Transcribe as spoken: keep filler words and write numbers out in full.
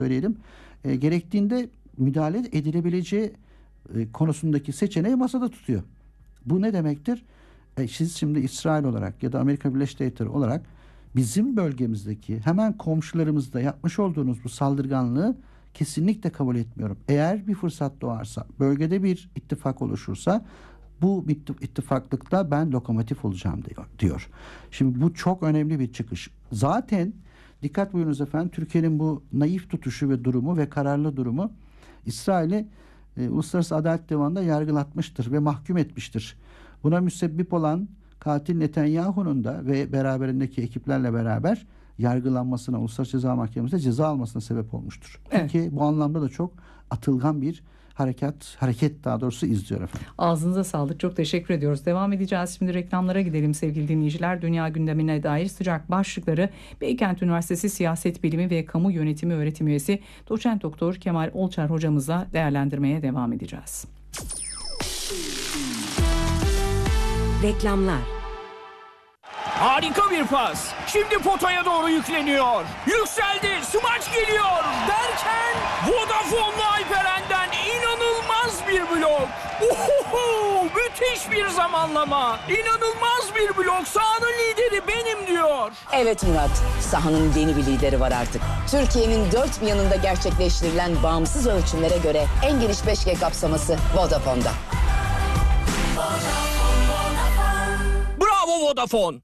söyleyelim. E, gerektiğinde müdahale edilebileceği e, konusundaki seçeneği masada tutuyor. Bu ne demektir? E, siz şimdi İsrail olarak ya da Amerika Birleşik Devletleri olarak bizim bölgemizdeki hemen komşularımızda yapmış olduğunuz bu saldırganlığı kesinlikle kabul etmiyorum. Eğer bir fırsat doğarsa, bölgede bir ittifak oluşursa bu ittifaklıkta ben lokomotif olacağım diyor. diyor. Şimdi bu çok önemli bir çıkış. Zaten dikkat buyurunuz efendim, Türkiye'nin bu naif tutuşu ve durumu ve kararlı durumu İsrail'i e, Uluslararası Adalet Divanı'nda yargılatmıştır ve mahkum etmiştir. Buna müsebbip olan katil Netanyahu'nun da ve beraberindeki ekiplerle beraber yargılanmasına, Uluslararası Ceza Mahkemesi'nde ceza almasına sebep olmuştur. Evet. Türkiye bu anlamda da çok atılgan bir hareket, hareket daha doğrusu izliyor efendim. Ağzınıza sağlık. Çok teşekkür ediyoruz. Devam edeceğiz. Şimdi reklamlara gidelim sevgili dinleyiciler. Dünya gündemine dair sıcak başlıkları Beykent Üniversitesi Siyaset Bilimi ve Kamu Yönetimi öğretim üyesi Doçent Doktor Kemal Olçar hocamızla değerlendirmeye devam edeceğiz. Reklamlar. Harika bir pas. Şimdi potaya doğru yükleniyor. Yükseldi. Smaç geliyor. Derken Vodafone'lu Alperen'den inanılmaz bir blok. Ohoho, müthiş bir zamanlama. İnanılmaz bir blok. Sahanın lideri benim diyor. Evet Murat. Sahanın yeni bir lideri var artık. Türkiye'nin dört bir yanında gerçekleştirilen bağımsız ölçümlere göre en geniş beş G kapsaması Vodafone'da. Bravo Vodafone.